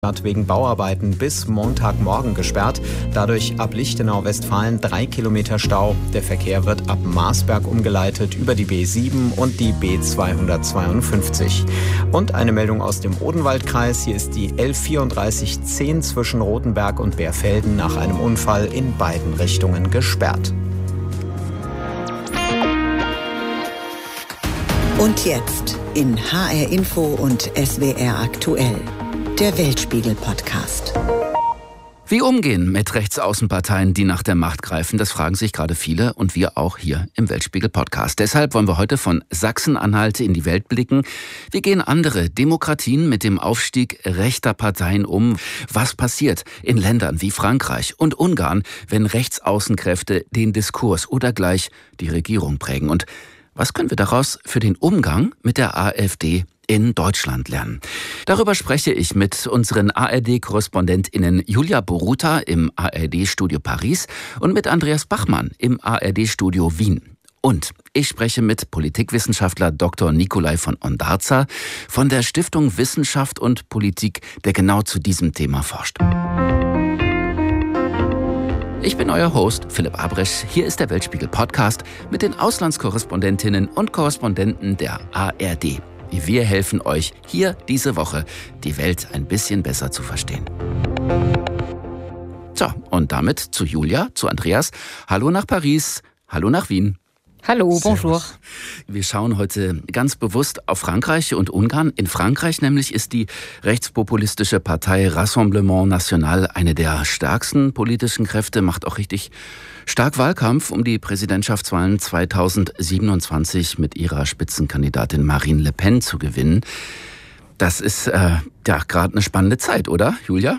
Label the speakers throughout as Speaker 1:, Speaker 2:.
Speaker 1: Wegen Bauarbeiten bis Montagmorgen gesperrt. Dadurch ab Lichtenau-Westfalen 3 Kilometer Stau. Der Verkehr wird ab Marsberg umgeleitet über die B7 und die B252. Und eine Meldung aus dem Odenwaldkreis. Hier ist die L3410 zwischen Rothenberg und Bärfelden nach einem Unfall in beiden Richtungen gesperrt.
Speaker 2: Und jetzt in HR Info und SWR aktuell. Der Weltspiegel-Podcast.
Speaker 3: Wie umgehen mit Rechtsaußenparteien, die nach der Macht greifen, das fragen sich gerade viele und wir auch hier im Weltspiegel-Podcast. Deshalb wollen wir heute von Sachsen-Anhalt in die Welt blicken. Wie gehen andere Demokratien mit dem Aufstieg rechter Parteien um? Was passiert in Ländern wie Frankreich und Ungarn, wenn Rechtsaußenkräfte den Diskurs oder gleich die Regierung prägen? Und was können wir daraus für den Umgang mit der AfD in Deutschland lernen? Darüber spreche ich mit unseren ARD-KorrespondentInnen Julia Boruta im ARD-Studio Paris und mit Andreas Bachmann im ARD-Studio Wien. Und ich spreche mit Politikwissenschaftler Dr. Nikolai von Ondarza von der Stiftung Wissenschaft und Politik, der genau zu diesem Thema forscht. Ich bin euer Host, Philipp Abresch. Hier ist der Weltspiegel-Podcast mit den Auslandskorrespondentinnen und Korrespondenten der ARD. Wir helfen euch hier diese Woche, die Welt ein bisschen besser zu verstehen. So, und damit zu Julia, zu Andreas. Hallo nach Paris, hallo nach Wien.
Speaker 4: Hallo, bonjour.
Speaker 3: Wir schauen heute ganz bewusst auf Frankreich und Ungarn. In Frankreich nämlich ist die rechtspopulistische Partei Rassemblement National eine der stärksten politischen Kräfte, macht auch richtig stark Wahlkampf um die Präsidentschaftswahlen 2027 mit ihrer Spitzenkandidatin Marine Le Pen zu gewinnen. Das ist gerade eine spannende Zeit, oder, Julia?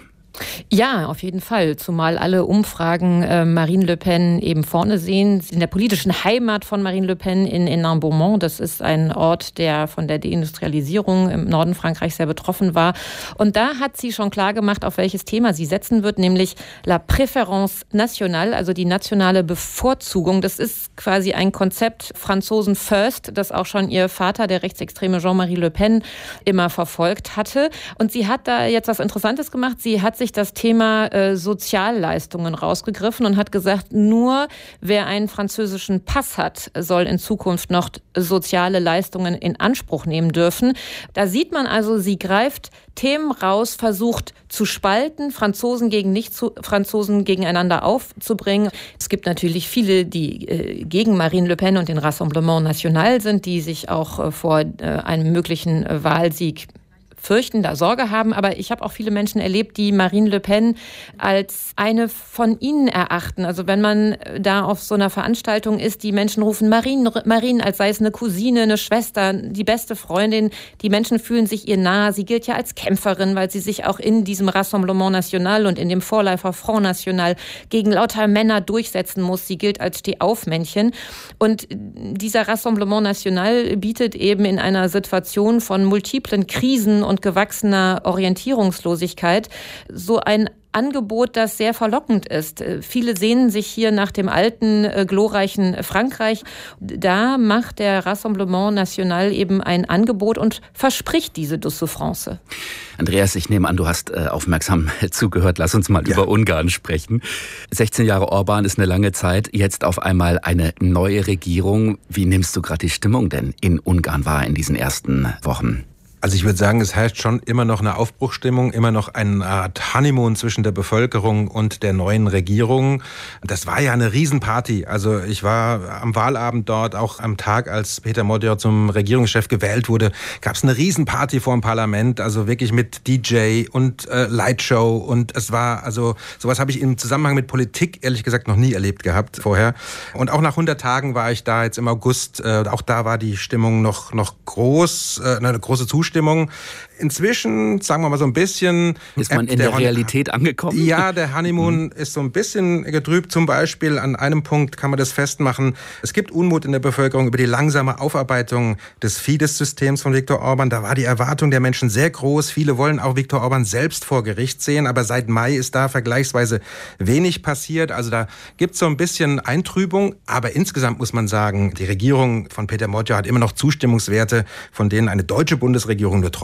Speaker 4: Ja, auf jeden Fall. Zumal alle Umfragen Marine Le Pen eben vorne sehen. In der politischen Heimat von Marine Le Pen in Hénin-Beaumont. Das ist ein Ort, der von der Deindustrialisierung im Norden Frankreichs sehr betroffen war. Und da hat sie schon klar gemacht, auf welches Thema sie setzen wird, nämlich la préférence nationale, also die nationale Bevorzugung. Das ist quasi ein Konzept Franzosen first, das auch schon ihr Vater, der rechtsextreme Jean-Marie Le Pen, immer verfolgt hatte. Und sie hat da jetzt was Interessantes gemacht. Sie hat sich das Thema Sozialleistungen rausgegriffen und hat gesagt, nur wer einen französischen Pass hat, soll in Zukunft noch soziale Leistungen in Anspruch nehmen dürfen. Da sieht man also, sie greift Themen raus, versucht zu spalten, Franzosen gegen Nicht-Franzosen gegeneinander aufzubringen. Es gibt natürlich viele, die gegen Marine Le Pen und den Rassemblement National sind, die sich auch vor einem möglichen Wahlsieg fürchten, da Sorge haben. Aber ich habe auch viele Menschen erlebt, die Marine Le Pen als eine von ihnen erachten. Also wenn man da auf so einer Veranstaltung ist, die Menschen rufen Marine, als sei es eine Cousine, eine Schwester, die beste Freundin. Die Menschen fühlen sich ihr nahe. Sie gilt ja als Kämpferin, weil sie sich auch in diesem Rassemblement National und in dem Vorläufer Front National gegen lauter Männer durchsetzen muss. Sie gilt als Stehaufmännchen. Und dieser Rassemblement National bietet eben in einer Situation von multiplen Krisen und gewachsener Orientierungslosigkeit so ein Angebot, das sehr verlockend ist. Viele sehnen sich hier nach dem alten, glorreichen Frankreich. Da macht der Rassemblement National eben ein Angebot und verspricht diese Souffrance.
Speaker 3: Andreas, ich nehme an, du hast aufmerksam zugehört. Lass uns mal über Ungarn sprechen. 16 Jahre Orbán ist eine lange Zeit. Jetzt auf einmal eine neue Regierung. Wie nimmst du gerade die Stimmung denn in Ungarn wahr in diesen ersten Wochen?
Speaker 5: Also ich würde sagen, es herrscht schon immer noch eine Aufbruchsstimmung, immer noch eine Art Honeymoon zwischen der Bevölkerung und der neuen Regierung. Das war ja eine Riesenparty. Also ich war am Wahlabend dort, auch am Tag, als Peter Magyar zum Regierungschef gewählt wurde, gab es eine Riesenparty vor dem Parlament, also wirklich mit DJ und Lightshow. Und es war, also sowas habe ich im Zusammenhang mit Politik ehrlich gesagt noch nie erlebt gehabt vorher. Und auch nach 100 Tagen war ich da jetzt im August. Auch da war die Stimmung noch groß, eine große Zustimmung. Inzwischen, sagen wir mal so ein bisschen...
Speaker 3: Ist man in der Realität angekommen?
Speaker 5: Ja, der Honeymoon ist so ein bisschen getrübt. Zum Beispiel an einem Punkt kann man das festmachen. Es gibt Unmut in der Bevölkerung über die langsame Aufarbeitung des Fidesz-Systems von Viktor Orbán. Da war die Erwartung der Menschen sehr groß. Viele wollen auch Viktor Orbán selbst vor Gericht sehen. Aber seit Mai ist da vergleichsweise wenig passiert. Also da gibt es so ein bisschen Eintrübung. Aber insgesamt muss man sagen, die Regierung von Peter Magyar hat immer noch Zustimmungswerte, von denen eine deutsche Bundesregierung nur träumen kann.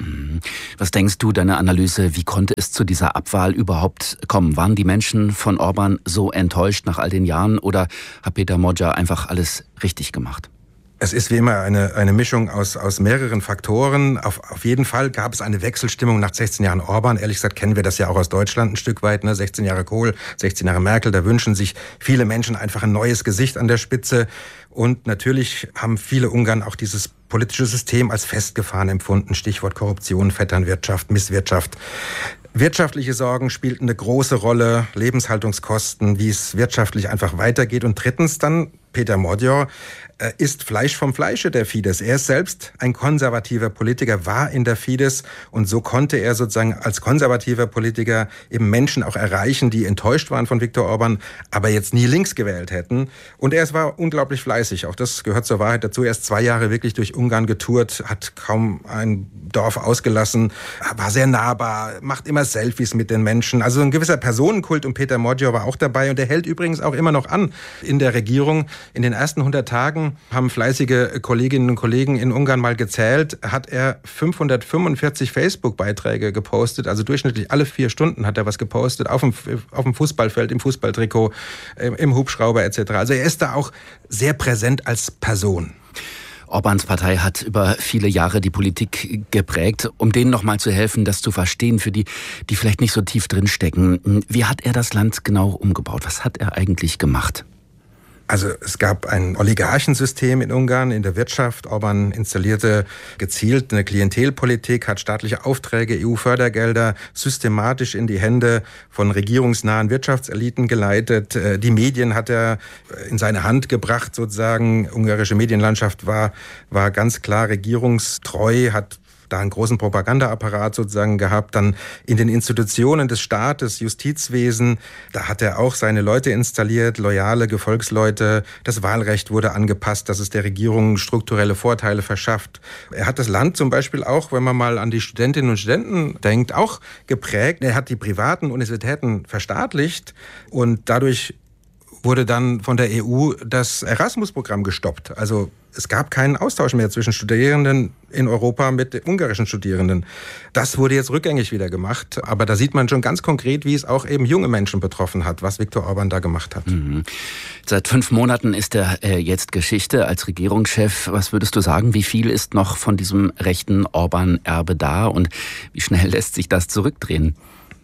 Speaker 3: Was denkst du, deine Analyse, wie konnte es zu dieser Abwahl überhaupt kommen? Waren die Menschen von Orban so enttäuscht nach all den Jahren oder hat Peter Magyar einfach alles richtig gemacht?
Speaker 5: Es ist wie immer eine Mischung aus mehreren Faktoren. Auf jeden Fall gab es eine Wechselstimmung nach 16 Jahren Orban. Ehrlich gesagt kennen wir das ja auch aus Deutschland ein Stück weit. 16 Jahre Kohl, 16 Jahre Merkel. Da wünschen sich viele Menschen einfach ein neues Gesicht an der Spitze. Und natürlich haben viele Ungarn auch dieses politische System als festgefahren empfunden. Stichwort Korruption, Vetternwirtschaft, Misswirtschaft. Wirtschaftliche Sorgen spielten eine große Rolle, Lebenshaltungskosten, wie es wirtschaftlich einfach weitergeht. Und drittens dann Peter Magyar ist Fleisch vom Fleische der Fidesz. Er ist selbst ein konservativer Politiker, war in der Fidesz und so konnte er sozusagen als konservativer Politiker eben Menschen auch erreichen, die enttäuscht waren von Viktor Orban, aber jetzt nie links gewählt hätten. Und er war unglaublich fleißig. Auch das gehört zur Wahrheit dazu. Er ist 2 Jahre wirklich durch Ungarn getourt, hat kaum ein Dorf ausgelassen, war sehr nahbar, macht immer Selfies mit den Menschen. Also ein gewisser Personenkult, und Peter Magyar war auch dabei und er hält übrigens auch immer noch an in der Regierung. In den ersten 100 Tagen haben fleißige Kolleginnen und Kollegen in Ungarn mal gezählt, hat er 545 Facebook-Beiträge gepostet, also durchschnittlich alle 4 Stunden hat er was gepostet, auf dem Fußballfeld, im Fußballtrikot, im Hubschrauber etc. Also er ist da auch sehr präsent als Person.
Speaker 3: Orbáns Partei hat über viele Jahre die Politik geprägt. Um denen noch mal zu helfen, das zu verstehen, für die vielleicht nicht so tief drinstecken. Wie hat er das Land genau umgebaut? Was hat er eigentlich gemacht?
Speaker 5: Also es gab ein Oligarchensystem in Ungarn, in der Wirtschaft. Orban installierte gezielt eine Klientelpolitik, hat staatliche Aufträge, EU-Fördergelder systematisch in die Hände von regierungsnahen Wirtschaftseliten geleitet. Die Medien hat er in seine Hand gebracht sozusagen. Ungarische Medienlandschaft war ganz klar regierungstreu, hat da einen großen Propagandaapparat sozusagen gehabt, dann in den Institutionen des Staates, Justizwesen, da hat er auch seine Leute installiert, loyale Gefolgsleute, das Wahlrecht wurde angepasst, dass es der Regierung strukturelle Vorteile verschafft. Er hat das Land zum Beispiel auch, wenn man mal an die Studentinnen und Studenten denkt, auch geprägt. Er hat die privaten Universitäten verstaatlicht und dadurch wurde dann von der EU das Erasmus-Programm gestoppt. Also es gab keinen Austausch mehr zwischen Studierenden in Europa mit ungarischen Studierenden. Das wurde jetzt rückgängig wieder gemacht. Aber da sieht man schon ganz konkret, wie es auch eben junge Menschen betroffen hat, was Viktor Orban da gemacht hat.
Speaker 3: Mhm. Seit 5 Monaten ist er jetzt Geschichte als Regierungschef. Was würdest du sagen, wie viel ist noch von diesem rechten Orban-Erbe da und wie schnell lässt sich das zurückdrehen?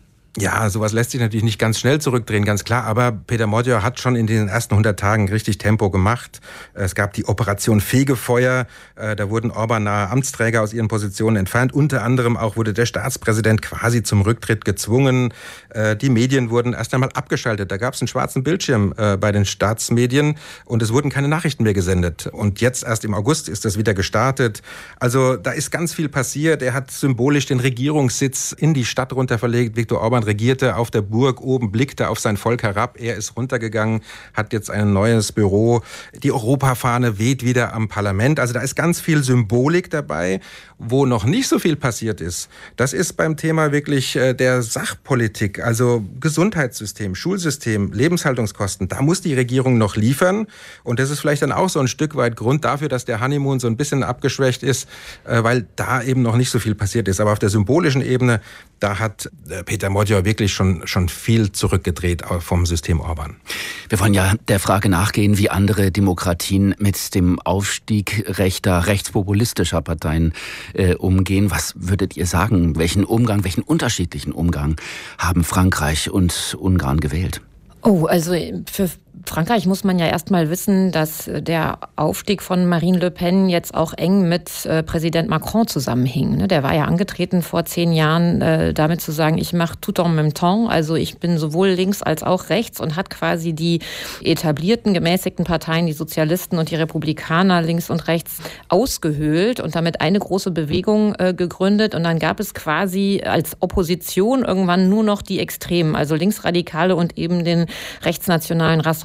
Speaker 5: Ja, sowas lässt sich natürlich nicht ganz schnell zurückdrehen, ganz klar. Aber Peter Magyar hat schon in den ersten 100 Tagen richtig Tempo gemacht. Es gab die Operation Fegefeuer. Da wurden Orban-nahe Amtsträger aus ihren Positionen entfernt. Unter anderem auch wurde der Staatspräsident quasi zum Rücktritt gezwungen. Die Medien wurden erst einmal abgeschaltet. Da gab es einen schwarzen Bildschirm bei den Staatsmedien und es wurden keine Nachrichten mehr gesendet. Und jetzt erst im August ist das wieder gestartet. Also da ist ganz viel passiert. Er hat symbolisch den Regierungssitz in die Stadt runter verlegt. Viktor Orban regierte auf der Burg oben, blickte auf sein Volk herab. Er ist runtergegangen, hat jetzt ein neues Büro. Die Europafahne weht wieder am Parlament. Also da ist ganz viel Symbolik dabei. Wo noch nicht so viel passiert ist, das ist beim Thema wirklich der Sachpolitik, also Gesundheitssystem, Schulsystem, Lebenshaltungskosten. Da muss die Regierung noch liefern. Und das ist vielleicht dann auch so ein Stück weit Grund dafür, dass der Honeymoon so ein bisschen abgeschwächt ist, weil da eben noch nicht so viel passiert ist. Aber auf der symbolischen Ebene, da hat Peter Magyar wirklich schon viel zurückgedreht vom System Orban.
Speaker 3: Wir wollen ja der Frage nachgehen, wie andere Demokratien mit dem Aufstieg rechter, rechtspopulistischer Parteien umgehen. Was würdet ihr sagen? Welchen unterschiedlichen Umgang haben Frankreich und Ungarn gewählt?
Speaker 4: Oh, also für Frankreich muss man ja erstmal wissen, dass der Aufstieg von Marine Le Pen jetzt auch eng mit Präsident Macron zusammenhing. Der war ja angetreten vor 10 Jahren, damit zu sagen, ich mache tout en même temps, also ich bin sowohl links als auch rechts, und hat quasi die etablierten, gemäßigten Parteien, die Sozialisten und die Republikaner links und rechts ausgehöhlt und damit eine große Bewegung gegründet. Und dann gab es quasi als Opposition irgendwann nur noch die Extremen, also Linksradikale und eben den rechtsnationalen Rassemblement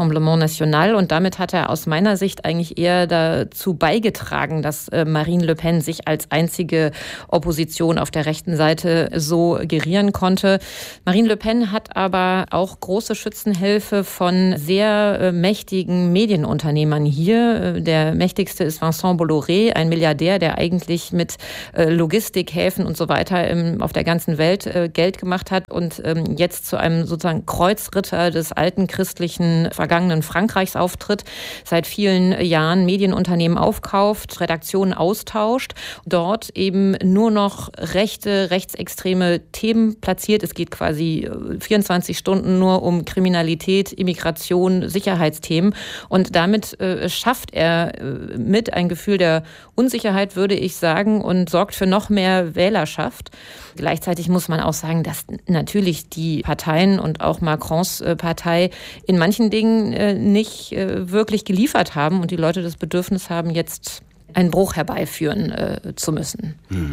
Speaker 4: Rassemblement National. Und damit hat er aus meiner Sicht eigentlich eher dazu beigetragen, dass Marine Le Pen sich als einzige Opposition auf der rechten Seite so gerieren konnte. Marine Le Pen hat aber auch große Schützenhilfe von sehr mächtigen Medienunternehmern hier. Der mächtigste ist Vincent Bolloré, ein Milliardär, der eigentlich mit Logistik, Häfen und so weiter auf der ganzen Welt Geld gemacht hat und jetzt zu einem sozusagen Kreuzritter des alten christlichen vergangenen Frankreichs auftritt, seit vielen Jahren Medienunternehmen aufkauft, Redaktionen austauscht, dort eben nur noch rechtsextreme Themen platziert. Es geht quasi 24 Stunden nur um Kriminalität, Immigration, Sicherheitsthemen und damit schafft er mit ein Gefühl der Unsicherheit, würde ich sagen, und sorgt für noch mehr Wählerschaft. Gleichzeitig muss man auch sagen, dass natürlich die Parteien und auch Macrons Partei in manchen Dingen nicht wirklich geliefert haben und die Leute das Bedürfnis haben, jetzt einen Bruch herbeiführen zu müssen.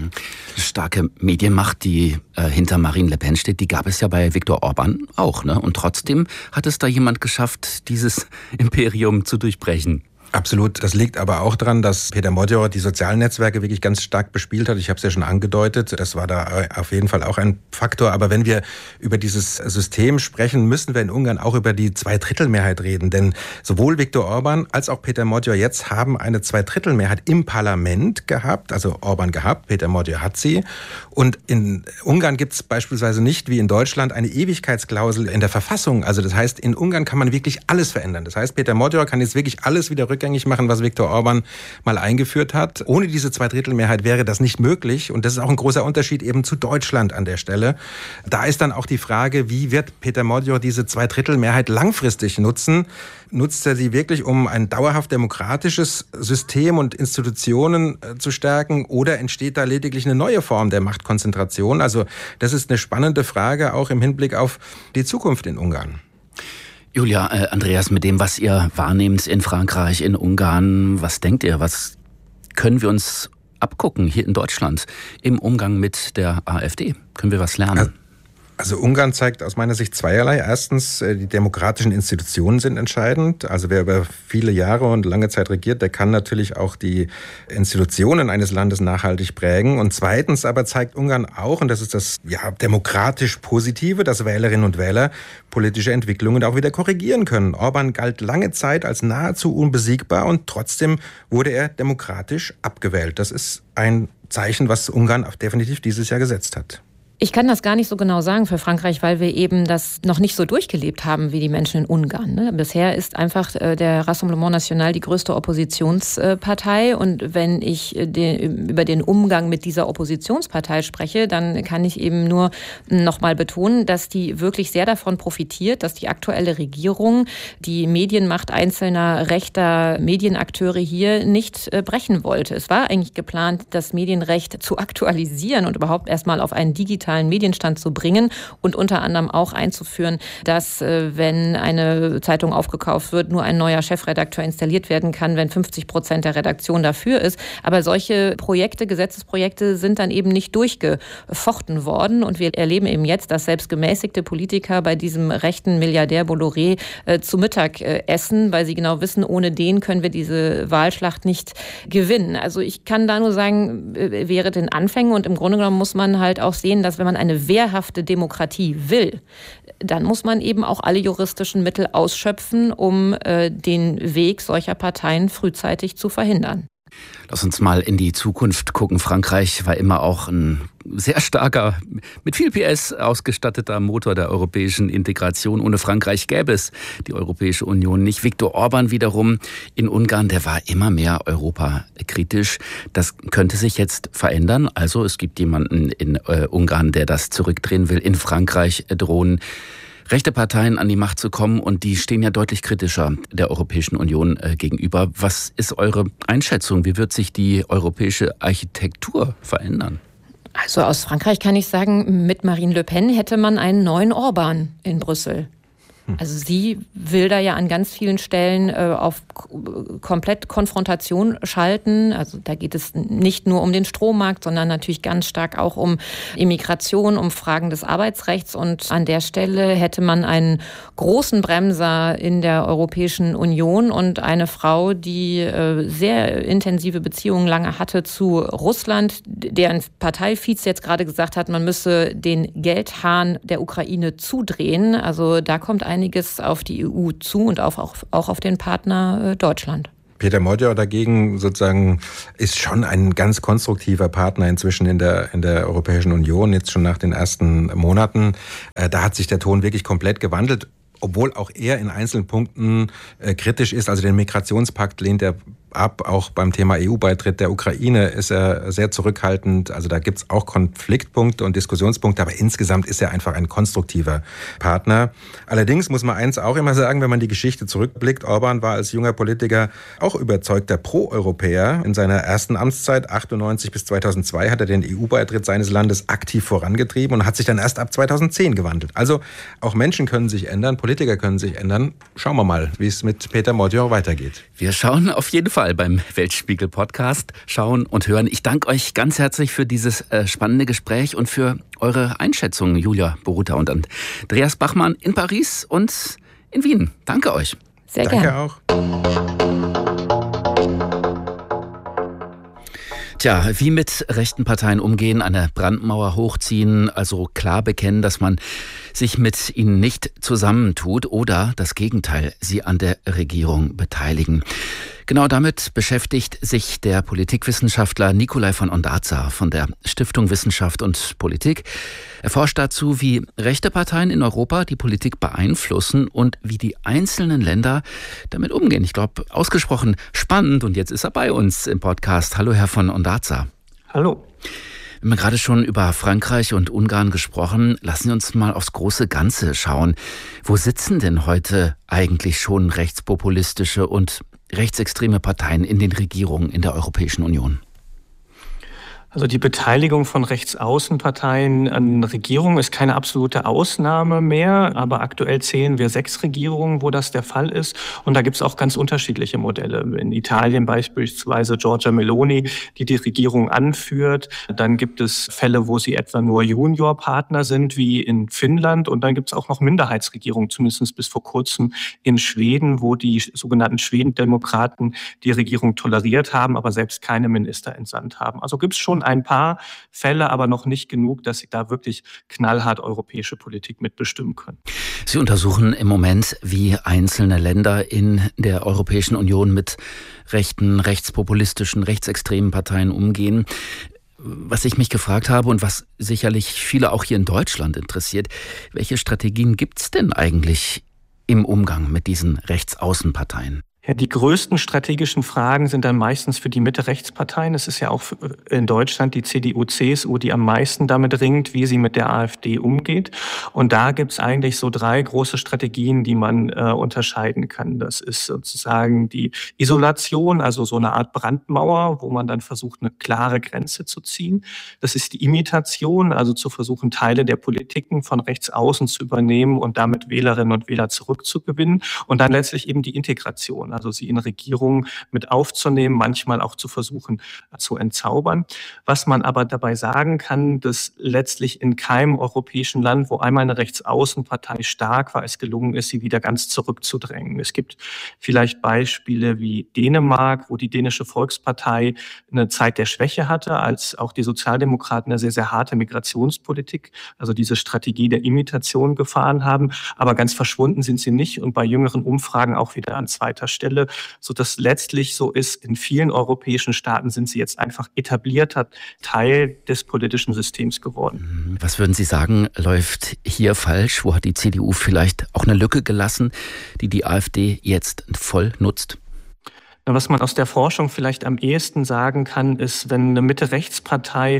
Speaker 3: Starke Medienmacht, die hinter Marine Le Pen steht, die gab es ja bei Viktor Orban auch, ne? Und trotzdem hat es da jemand geschafft, dieses Imperium zu durchbrechen.
Speaker 5: Absolut. Das liegt aber auch daran, dass Peter Modjor die sozialen Netzwerke wirklich ganz stark bespielt hat. Ich habe es ja schon angedeutet. Das war da auf jeden Fall auch ein Faktor. Aber wenn wir über dieses System sprechen, müssen wir in Ungarn auch über die Zweidrittelmehrheit reden. Denn sowohl Viktor Orban als auch Peter Modjor jetzt haben eine Zweidrittelmehrheit im Parlament gehabt. Also Orban gehabt, Peter Modjor hat sie. Und in Ungarn gibt es beispielsweise nicht wie in Deutschland eine Ewigkeitsklausel in der Verfassung. Also das heißt, in Ungarn kann man wirklich alles verändern. Das heißt, Peter Modjor kann jetzt wirklich alles wieder rückgängig machen, was Viktor Orban mal eingeführt hat. Ohne diese Zweidrittelmehrheit wäre das nicht möglich. Und das ist auch ein großer Unterschied eben zu Deutschland an der Stelle. Da ist dann auch die Frage, wie wird Peter Modjor diese Zweidrittelmehrheit langfristig nutzen? Nutzt er sie wirklich, um ein dauerhaft demokratisches System und Institutionen zu stärken? Oder entsteht da lediglich eine neue Form der Machtkonzentration? Also das ist eine spannende Frage, auch im Hinblick auf die Zukunft in Ungarn.
Speaker 3: Julia, Andreas, mit dem, was ihr wahrnehmt in Frankreich, in Ungarn, was denkt ihr, was können wir uns abgucken hier in Deutschland im Umgang mit der AfD? Können wir was lernen?
Speaker 5: Also Ungarn zeigt aus meiner Sicht zweierlei. Erstens, die demokratischen Institutionen sind entscheidend. Also wer über viele Jahre und lange Zeit regiert, der kann natürlich auch die Institutionen eines Landes nachhaltig prägen. Und zweitens aber zeigt Ungarn auch, und das ist das demokratisch Positive, dass Wählerinnen und Wähler politische Entwicklungen auch wieder korrigieren können. Orban galt lange Zeit als nahezu unbesiegbar und trotzdem wurde er demokratisch abgewählt. Das ist ein Zeichen, was Ungarn definitiv dieses Jahr gesetzt hat.
Speaker 4: Ich kann das gar nicht so genau sagen für Frankreich, weil wir eben das noch nicht so durchgelebt haben wie die Menschen in Ungarn. Ne? Bisher ist einfach der Rassemblement National die größte Oppositionspartei. Und wenn ich über den Umgang mit dieser Oppositionspartei spreche, dann kann ich eben nur noch mal betonen, dass die wirklich sehr davon profitiert, dass die aktuelle Regierung die Medienmacht einzelner rechter Medienakteure hier nicht brechen wollte. Es war eigentlich geplant, das Medienrecht zu aktualisieren und überhaupt erstmal auf einen digitalen Medienstand zu bringen und unter anderem auch einzuführen, dass wenn eine Zeitung aufgekauft wird, nur ein neuer Chefredakteur installiert werden kann, wenn 50% der Redaktion dafür ist. Aber solche Projekte, Gesetzesprojekte sind dann eben nicht durchgefochten worden und wir erleben eben jetzt, dass selbst gemäßigte Politiker bei diesem rechten Milliardär Bolloré zu Mittag essen, weil sie genau wissen, ohne den können wir diese Wahlschlacht nicht gewinnen. Also ich kann da nur sagen, wäre den Anfängen und im Grunde genommen muss man halt auch sehen, dass wenn man eine wehrhafte Demokratie will, dann muss man eben auch alle juristischen Mittel ausschöpfen, um den Weg solcher Parteien frühzeitig zu verhindern.
Speaker 3: Lass uns mal in die Zukunft gucken. Frankreich war immer auch ein sehr starker, mit viel PS ausgestatteter Motor der europäischen Integration. Ohne Frankreich gäbe es die Europäische Union nicht. Viktor Orban wiederum in Ungarn, der war immer mehr europakritisch. Das könnte sich jetzt verändern. Also es gibt jemanden in Ungarn, der das zurückdrehen will. In Frankreich drohen rechte Parteien an die Macht zu kommen und die stehen ja deutlich kritischer der Europäischen Union gegenüber. Was ist eure Einschätzung? Wie wird sich die europäische Architektur verändern?
Speaker 4: Also aus Frankreich kann ich sagen, mit Marine Le Pen hätte man einen neuen Orban in Brüssel. Also sie will da ja an ganz vielen Stellen auf komplett Konfrontation schalten. Also da geht es nicht nur um den Strommarkt, sondern natürlich ganz stark auch um Immigration, um Fragen des Arbeitsrechts. Und an der Stelle hätte man einen großen Bremser in der Europäischen Union und eine Frau, die sehr intensive Beziehungen lange hatte zu Russland, deren Parteivize jetzt gerade gesagt hat, man müsse den Geldhahn der Ukraine zudrehen. Also da kommt einiges auf die EU zu und auch auf den Partner Deutschland.
Speaker 5: Peter Modjohr dagegen sozusagen ist schon ein ganz konstruktiver Partner inzwischen in der Europäischen Union, jetzt schon nach den ersten Monaten. Da hat sich der Ton wirklich komplett gewandelt, obwohl auch er in einzelnen Punkten kritisch ist. Also den Migrationspakt lehnt er ab. Auch beim Thema EU-Beitritt der Ukraine ist er sehr zurückhaltend. Also da gibt's auch Konfliktpunkte und Diskussionspunkte, aber insgesamt ist er einfach ein konstruktiver Partner. Allerdings muss man eins auch immer sagen, wenn man die Geschichte zurückblickt, Orbán war als junger Politiker auch überzeugter Pro-Europäer. In seiner ersten Amtszeit, 98 bis 2002, hat er den EU-Beitritt seines Landes aktiv vorangetrieben und hat sich dann erst ab 2010 gewandelt. Also auch Menschen können sich ändern, Politiker können sich ändern. Schauen wir mal, wie es mit Peter Modjohr weitergeht.
Speaker 3: Wir schauen auf jeden Fall beim Weltspiegel-Podcast, schauen und hören. Ich danke euch ganz herzlich für dieses spannende Gespräch und für eure Einschätzungen, Julia Boruta und Andreas Bachmann in Paris und in Wien. Danke euch.
Speaker 4: Sehr gerne.
Speaker 5: Danke auch.
Speaker 3: Tja, wie mit rechten Parteien umgehen, eine Brandmauer hochziehen, also klar bekennen, dass man sich mit ihnen nicht zusammentut oder das Gegenteil, sie an der Regierung beteiligen. Genau damit beschäftigt sich der Politikwissenschaftler Nikolai von Ondarza von der Stiftung Wissenschaft und Politik. Er forscht dazu, wie rechte Parteien in Europa die Politik beeinflussen und wie die einzelnen Länder damit umgehen. Ich glaube, ausgesprochen spannend. Und jetzt ist er bei uns im Podcast. Hallo, Herr von Ondarza.
Speaker 6: Hallo.
Speaker 3: Wir haben gerade schon über Frankreich und Ungarn gesprochen. Lassen Sie uns mal aufs große Ganze schauen. Wo sitzen denn heute eigentlich schon rechtspopulistische und rechtsextreme Parteien in den Regierungen in der Europäischen Union?
Speaker 6: Also die Beteiligung von Rechtsaußenparteien an Regierungen ist keine absolute Ausnahme mehr, aber aktuell zählen wir 6 Regierungen, wo das der Fall ist. Und da gibt es auch ganz unterschiedliche Modelle. In Italien beispielsweise Giorgia Meloni, die die Regierung anführt. Dann gibt es Fälle, wo sie etwa nur Juniorpartner sind, wie in Finnland. Und dann gibt es auch noch Minderheitsregierungen, zumindest bis vor kurzem in Schweden, wo die sogenannten Schwedendemokraten die Regierung toleriert haben, aber selbst keine Minister entsandt haben. Also gibt es schon ein paar Fälle, aber noch nicht genug, dass sie da wirklich knallhart europäische Politik mitbestimmen können.
Speaker 3: Sie untersuchen im Moment, wie einzelne Länder in der Europäischen Union mit rechten, rechtspopulistischen, rechtsextremen Parteien umgehen. Was ich mich gefragt habe und was sicherlich viele auch hier in Deutschland interessiert, welche Strategien gibt es denn eigentlich im Umgang mit diesen Rechtsaußenparteien?
Speaker 6: Ja, die größten strategischen Fragen sind dann meistens für die Mitte-Rechtsparteien. Es ist ja auch in Deutschland die CDU, CSU, die am meisten damit ringt, wie sie mit der AfD umgeht. Und da gibt's eigentlich so 3 große Strategien, die man unterscheiden kann. Das ist sozusagen die Isolation, also so eine Art Brandmauer, wo man dann versucht, eine klare Grenze zu ziehen. Das ist die Imitation, also zu versuchen, Teile der Politiken von rechts außen zu übernehmen und damit Wählerinnen und Wähler zurückzugewinnen. Und dann letztlich eben die Integration. Also sie in Regierungen mit aufzunehmen, manchmal auch zu versuchen zu entzaubern. Was man aber dabei sagen kann, dass letztlich in keinem europäischen Land, wo einmal eine Rechtsaußenpartei stark war, es gelungen ist, sie wieder ganz zurückzudrängen. Es gibt vielleicht Beispiele wie Dänemark, wo die dänische Volkspartei eine Zeit der Schwäche hatte, als auch die Sozialdemokraten eine sehr, sehr harte Migrationspolitik, also diese Strategie der Imitation gefahren haben. Aber ganz verschwunden sind sie nicht und bei jüngeren Umfragen auch wieder an zweiter Stelle, sodass letztlich so ist, in vielen europäischen Staaten sind sie jetzt einfach etablierter Teil des politischen Systems geworden.
Speaker 3: Was würden Sie sagen, läuft hier falsch? Wo hat die CDU vielleicht auch eine Lücke gelassen, die AfD jetzt voll nutzt?
Speaker 6: Was man aus der Forschung vielleicht am ehesten sagen kann, ist, wenn eine Mitte-Rechtspartei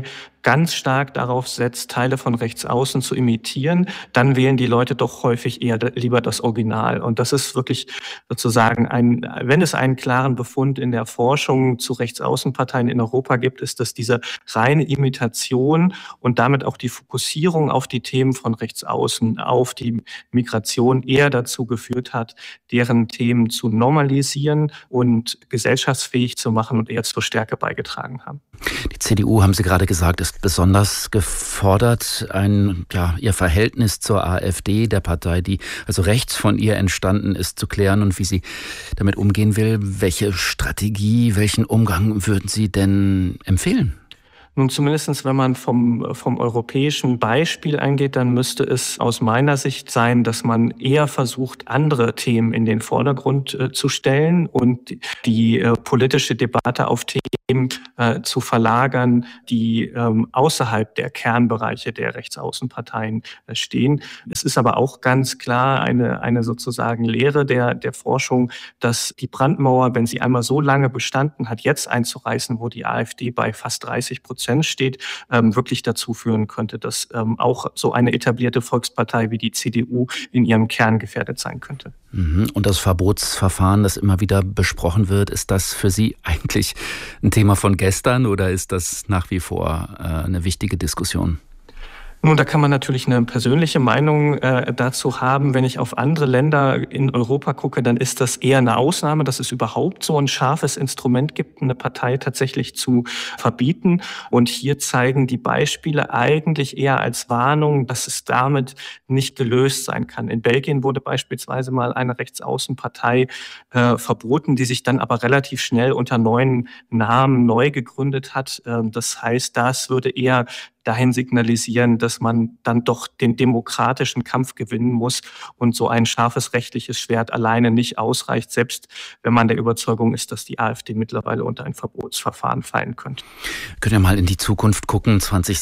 Speaker 6: ganz stark darauf setzt, Teile von Rechtsaußen zu imitieren, dann wählen die Leute doch häufig eher lieber das Original. Und das ist wirklich sozusagen wenn es einen klaren Befund in der Forschung zu Rechtsaußenparteien in Europa gibt, ist, dass diese reine Imitation und damit auch die Fokussierung auf die Themen von Rechtsaußen, auf die Migration eher dazu geführt hat, deren Themen zu normalisieren und gesellschaftsfähig zu machen und eher zur Stärke beigetragen haben.
Speaker 3: Die CDU, haben Sie gerade gesagt, ist besonders gefordert, ihr Verhältnis zur AfD, der Partei, die also rechts von ihr entstanden ist, zu klären und wie sie damit umgehen will. Welche Strategie, welchen Umgang würden Sie denn empfehlen?
Speaker 6: Nun, zumindestens, wenn man vom europäischen Beispiel eingeht, dann müsste es aus meiner Sicht sein, dass man eher versucht, andere Themen in den Vordergrund zu stellen und die politische Debatte auf Themen zu verlagern, die außerhalb der Kernbereiche der Rechtsaußenparteien stehen. Es ist aber auch ganz klar eine sozusagen Lehre der Forschung, dass die Brandmauer, wenn sie einmal so lange bestanden hat, jetzt einzureißen, wo die AfD bei fast 30% steht, wirklich dazu führen könnte, dass auch so eine etablierte Volkspartei wie die CDU in ihrem Kern gefährdet sein könnte.
Speaker 3: Und das Verbotsverfahren, das immer wieder besprochen wird, ist das für Sie eigentlich ein Thema von gestern oder ist das nach wie vor eine wichtige Diskussion?
Speaker 6: Nun, da kann man natürlich eine persönliche Meinung dazu haben. Wenn ich auf andere Länder in Europa gucke, dann ist das eher eine Ausnahme, dass es überhaupt so ein scharfes Instrument gibt, eine Partei tatsächlich zu verbieten. Und hier zeigen die Beispiele eigentlich eher als Warnung, dass es damit nicht gelöst sein kann. In Belgien wurde beispielsweise mal eine Rechtsaußenpartei verboten, die sich dann aber relativ schnell unter neuen Namen neu gegründet hat. Das heißt, das würde eher dahin signalisieren, dass man dann doch den demokratischen Kampf gewinnen muss und so ein scharfes rechtliches Schwert alleine nicht ausreicht, selbst wenn man der Überzeugung ist, dass die AfD mittlerweile unter ein Verbotsverfahren fallen könnte.
Speaker 3: Können wir mal in die Zukunft gucken.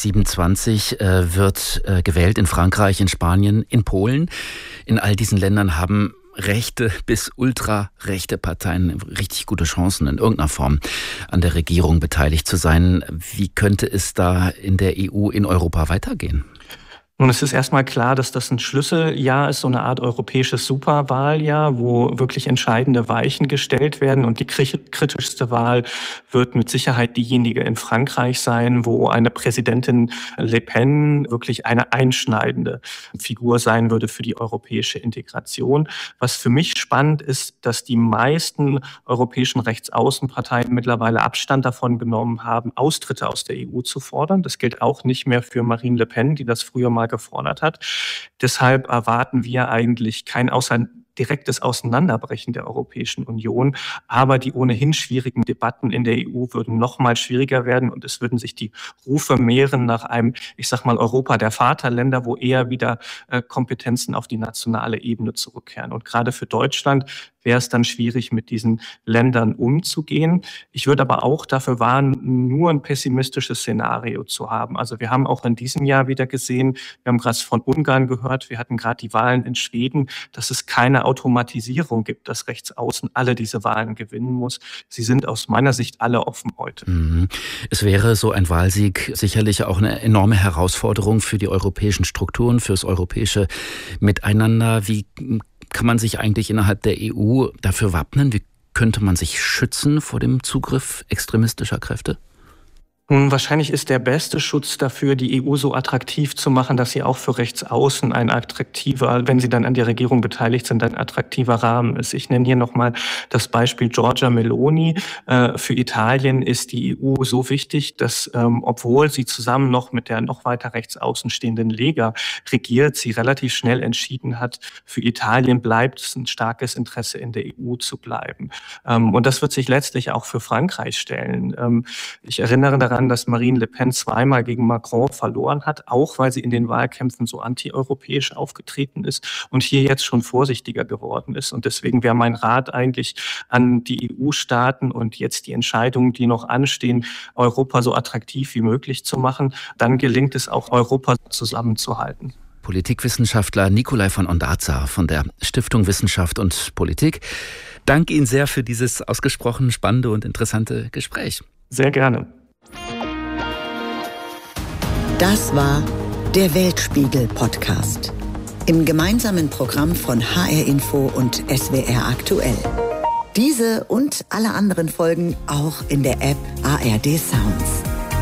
Speaker 3: 2027 wird gewählt in Frankreich, in Spanien, in Polen. In all diesen Ländern haben rechte bis ultrarechte Parteien richtig gute Chancen, in irgendeiner Form an der Regierung beteiligt zu sein. Wie könnte es da in der EU, in Europa weitergehen?
Speaker 6: Nun, es ist erstmal klar, dass das ein Schlüsseljahr ist, so eine Art europäisches Superwahljahr, wo wirklich entscheidende Weichen gestellt werden. Und die kritischste Wahl wird mit Sicherheit diejenige in Frankreich sein, wo eine Präsidentin Le Pen wirklich eine einschneidende Figur sein würde für die europäische Integration. Was für mich spannend ist, dass die meisten europäischen Rechtsaußenparteien mittlerweile Abstand davon genommen haben, Austritte aus der EU zu fordern. Das gilt auch nicht mehr für Marine Le Pen, die das früher mal gefordert hat. Deshalb erwarten wir eigentlich kein direktes Auseinanderbrechen der Europäischen Union. Aber die ohnehin schwierigen Debatten in der EU würden noch mal schwieriger werden und es würden sich die Rufe mehren nach einem, Europa der Vaterländer, wo eher wieder Kompetenzen auf die nationale Ebene zurückkehren. Und gerade für Deutschland wäre es dann schwierig, mit diesen Ländern umzugehen. Ich würde aber auch dafür warnen, nur ein pessimistisches Szenario zu haben. Also wir haben auch in diesem Jahr wieder gesehen, wir haben gerade von Ungarn gehört, wir hatten gerade die Wahlen in Schweden, dass es keine Automatisierung gibt, dass Rechtsaußen alle diese Wahlen gewinnen muss. Sie sind aus meiner Sicht alle offen heute.
Speaker 3: Es wäre so ein Wahlsieg sicherlich auch eine enorme Herausforderung für die europäischen Strukturen, fürs europäische Miteinander. Wie kann man sich eigentlich innerhalb der EU dafür wappnen? Wie könnte man sich schützen vor dem Zugriff extremistischer Kräfte?
Speaker 6: Nun, wahrscheinlich ist der beste Schutz dafür, die EU so attraktiv zu machen, dass sie auch für Rechtsaußen ein attraktiver, wenn sie dann an der Regierung beteiligt sind, ein attraktiver Rahmen ist. Ich nenne hier nochmal das Beispiel Giorgia Meloni. Für Italien ist die EU so wichtig, dass, obwohl sie zusammen noch mit der noch weiter rechtsaußen stehenden Lega regiert, sie relativ schnell entschieden hat, für Italien bleibt es ein starkes Interesse, in der EU zu bleiben. Und das wird sich letztlich auch für Frankreich stellen. Ich erinnere daran, dass Marine Le Pen zweimal gegen Macron verloren hat, auch weil sie in den Wahlkämpfen so antieuropäisch aufgetreten ist und hier jetzt schon vorsichtiger geworden ist. Und deswegen wäre mein Rat eigentlich an die EU-Staaten und jetzt die Entscheidungen, die noch anstehen, Europa so attraktiv wie möglich zu machen. Dann gelingt es auch, Europa zusammenzuhalten.
Speaker 3: Politikwissenschaftler Nikolai von Ondarza von der Stiftung Wissenschaft und Politik. Danke Ihnen sehr für dieses ausgesprochen spannende und interessante Gespräch.
Speaker 6: Sehr gerne.
Speaker 2: Das war der Weltspiegel-Podcast. Im gemeinsamen Programm von HR Info und SWR Aktuell. Diese und alle anderen Folgen auch in der App ARD Sounds.